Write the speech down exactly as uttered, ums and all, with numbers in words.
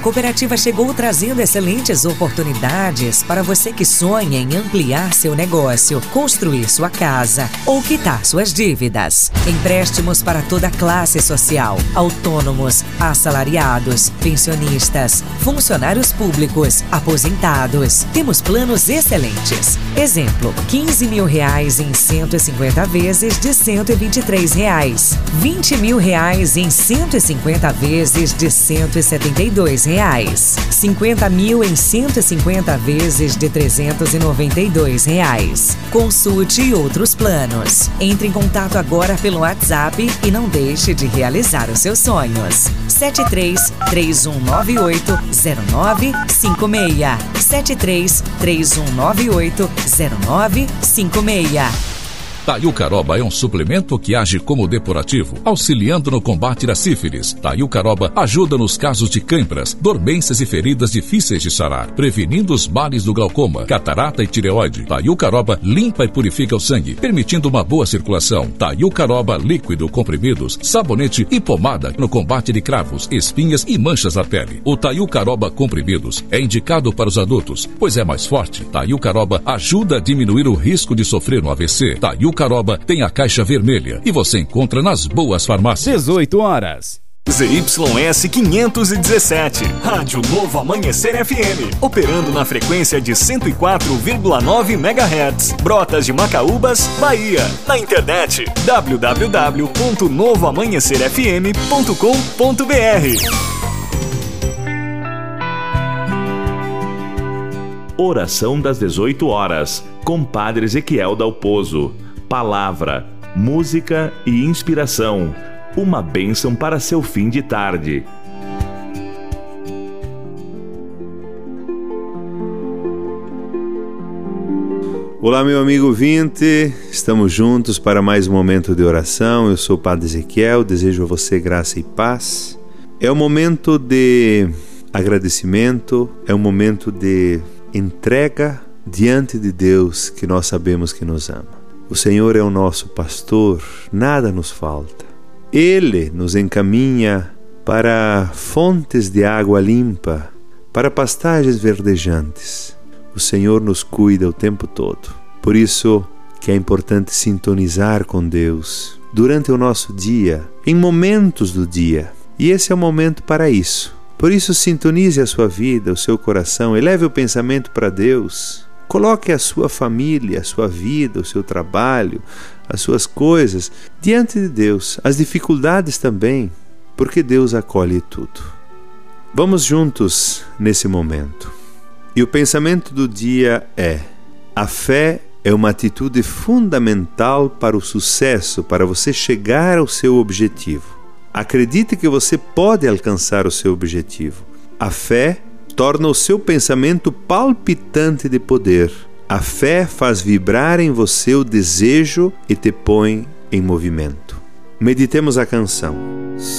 cooperativa chegou trazendo excelentes oportunidades para você que sonha em ampliar seu negócio, construir sua casa ou quitar suas dívidas. Empréstimos para toda classe social, autônomos, assalariados, pensionistas, funcionários públicos, aposentados. Temos planos excelentes. Exemplo, quinze mil reais em cento e cinquenta vezes de cento e vinte e três reais. vinte mil reais em cento e cinquenta vezes de cento e setenta e dois reais. cinquenta mil em cento e cinquenta vezes de trezentos e noventa e dois reais. Consulte outros planos. Entre em contato agora pelo WhatsApp e não deixe de realizar os seus sonhos. sete três três um nove oito zero nove cinco seis. sete três três um nove oito zero nove cinco seis. Taiucaroba é um suplemento que age como depurativo, auxiliando no combate da sífilis. Taiucaroba ajuda nos casos de cãibras, dormências e feridas difíceis de sarar, prevenindo os males do glaucoma, catarata e tireoide. Taiucaroba limpa e purifica o sangue, permitindo uma boa circulação. Taiucaroba líquido, comprimidos, sabonete e pomada no combate de cravos, espinhas e manchas na pele. O Taiucaroba comprimidos é indicado para os adultos, pois é mais forte. Taiucaroba ajuda a diminuir o risco de sofrer um A V C. Taiucaroba Caroba tem a caixa vermelha e você encontra nas boas farmácias. dezoito horas. Z Y S quinhentos e dezessete, Rádio Novo Amanhecer F M, operando na frequência de cento e quatro vírgula nove megahertz, Brotas de Macaúbas, Bahia. Na internet, w w w ponto novo amanhecer f m ponto com ponto b r. Oração das dezoito horas, com Padre Ezequiel Dalpozo. Palavra, música e inspiração. Uma bênção para seu fim de tarde. Olá, meu amigo ouvinte, estamos juntos para mais um momento de oração. Eu sou o Padre Ezequiel, desejo a você graça e paz. É um momento de agradecimento, é um momento de entrega diante de Deus que nós sabemos que nos ama. O Senhor é o nosso pastor, nada nos falta. Ele nos encaminha para fontes de água limpa, para pastagens verdejantes. O Senhor nos cuida o tempo todo. Por isso que é importante sintonizar com Deus durante o nosso dia, em momentos do dia. E esse é o momento para isso. Por isso, sintonize a sua vida, o seu coração, eleve o pensamento para Deus. Coloque a sua família, a sua vida, o seu trabalho, as suas coisas diante de Deus, as dificuldades também, porque Deus acolhe tudo. Vamos juntos nesse momento. E o pensamento do dia é: a fé é uma atitude fundamental para o sucesso, para você chegar ao seu objetivo. Acredite que você pode alcançar o seu objetivo. A fé torna o seu pensamento palpitante de poder. A fé faz vibrar em você o desejo e te põe em movimento. Meditemos a canção.